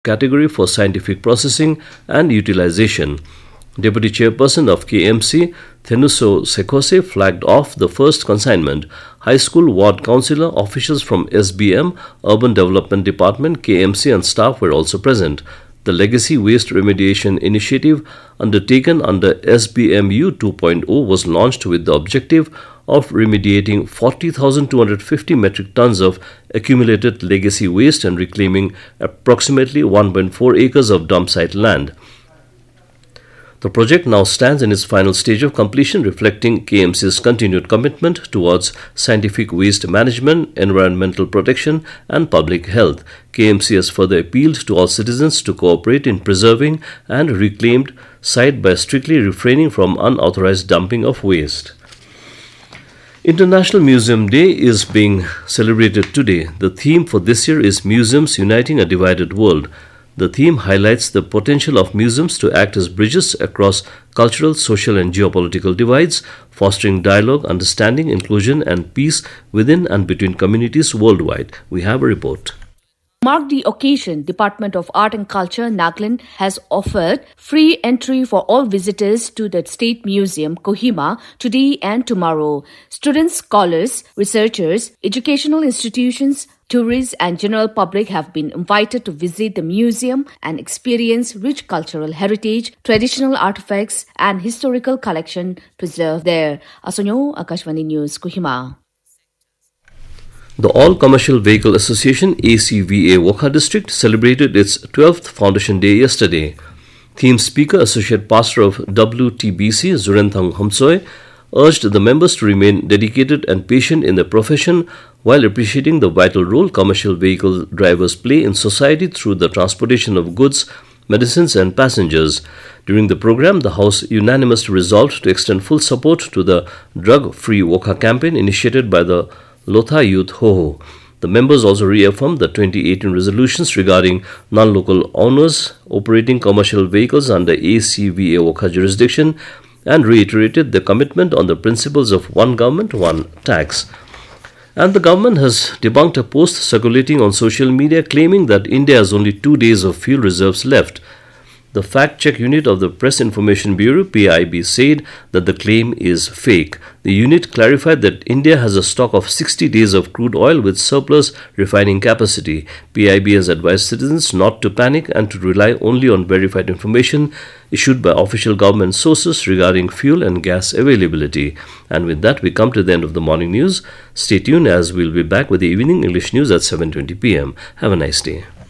category for scientific processing and utilization. Deputy Chairperson of KMC, Thenuso Sekose, flagged off the first consignment. High school ward councillor, officials from SBM, Urban Development Department, KMC and staff were also present. The Legacy Waste Remediation Initiative, undertaken under SBMU 2.0, was launched with the objective of remediating 40,250 metric tons of accumulated legacy waste and reclaiming approximately 1.4 acres of dump site land. The project now stands in its final stage of completion, reflecting KMC's continued commitment towards scientific waste management, environmental protection, and public health. KMC has further appealed to all citizens to cooperate in preserving and reclaimed site by strictly refraining from unauthorized dumping of waste. International Museum Day is being celebrated today. The theme for this year is Museums Uniting a Divided World. The theme highlights the potential of museums to act as bridges across cultural, social, and geopolitical divides, fostering dialogue, understanding, inclusion, and peace within and between communities worldwide. We have a report. Mark the occasion, Department of Art and Culture, Nagaland, has offered free entry for all visitors to the State Museum, Kohima, today and tomorrow. Students, scholars, researchers, educational institutions, tourists and general public have been invited to visit the museum and experience rich cultural heritage, traditional artifacts and historical collection preserved there. Asonyo, Akashvani News, Kohima. The All Commercial Vehicle Association ACVA Wokha District celebrated its 12th Foundation Day yesterday. Theme speaker, Associate Pastor of WTBC, Zurenthang Homsoy, urged the members to remain dedicated and patient in their profession while appreciating the vital role commercial vehicle drivers play in society through the transportation of goods, medicines and passengers. During the program, the House unanimously resolved to extend full support to the Drug-Free Wokha campaign initiated by the Lotha Youth Hoho. The members also reaffirmed the 2018 resolutions regarding non-local owners operating commercial vehicles under ACVA Wokha jurisdiction and reiterated the commitment on the principles of one government, one tax. And the government has debunked a post circulating on social media claiming that India has only 2 days of fuel reserves left. The fact-check unit of the Press Information Bureau, PIB, said that the claim is fake. The unit clarified that India has a stock of 60 days of crude oil with surplus refining capacity. PIB has advised citizens not to panic and to rely only on verified information issued by official government sources regarding fuel and gas availability. And with that, we come to the end of the morning news. Stay tuned as we'll be back with the evening English news at 7:20 p.m. Have a nice day.